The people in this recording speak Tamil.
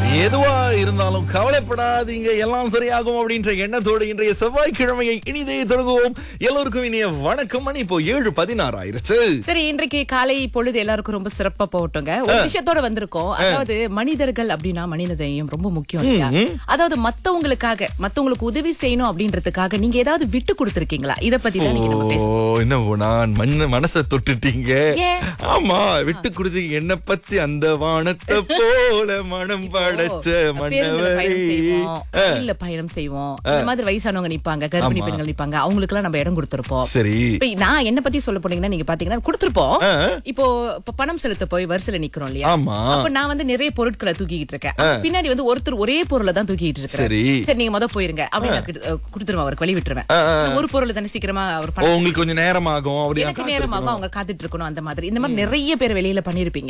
எதுவா இருந்தாலும் கவலைப்படாதீங்க, எல்லாம் சரியாகும் அப்படின்ற எண்ணத்தோடு இன்றைய செவ்வாய்க்கிழமையை இனிதே தொடங்குவோம். எல்லோருக்கும் இனிய வணக்கம். மணி இப்போ 7:16 ஆயிருச்சு. சரி, இன்றைக்கு காலை பொழுது எல்லாருக்கும் ரொம்ப சிறப்பா போகட்டுங்க. ஒரு விஷயத்தோட வந்திருக்கோம். அதாவது மனிதர்கள் அப்படின்னா மனிதநேயம் ரொம்ப முக்கியம் இல்லையா? அதாவது மத்தவங்களுக்கு உதவி செய்யணும் அப்படின்றதுக்காக நீங்க ஏதாவது விட்டு கொடுத்திருக்கீங்களா? இத பத்தி தான் இன்னைக்கு நம்ம பேசுவோம். என்ன நான் மனசை தொட்டுட்டீங்க. ஆமா, விட்டு கொடுத்தீங்க. என்ன பத்தி அந்த வானத்தை போல மனம் படைச்ச மன்னவரே. இல்ல பயணம் செய்வோம். இந்த மாதிரி வயசானவங்க நிப்பாங்க, கர்ப்பிணி பெண்கள் நிப்பாங்க, அவங்களுக்கு எல்லாம் நம்ம இடம் கொடுத்திருப்போம். சரி, இப்ப நான் என்ன பத்தி சொல்ல போனீங்கன்னா, நீங்க பாத்தீங்கன்னா கொடுத்திருப்போம். இப்போ பணம் செலுத்த போய் வரிசையில நிக்கிறோம் இல்லையா? அப்ப நான் வந்து நிறைய பொருட்களை தூக்கிட்டு இருக்கேன். பின்னாடி வந்து ஒருத்தர் ஒரே பொருளை தான் தூக்கிட்டு இருக்காரு. சரி, நீங்க முத போயிருங்க அப்படின்னு கொடுத்துருவேன், அவருக்கு வழி விட்டுருவேன். ஒரு பொருள் தானே, சீக்கிரமா அவர் உங்களுக்கு கொஞ்சம் நேரமாகும், எனக்கு நேரமாகும், அவங்க காத்துட்டு இருக்கணும். அந்த மாதிரி இந்த மாதிரி நிறைய பேர் வெளியில பண்ணிருப்பீங்க.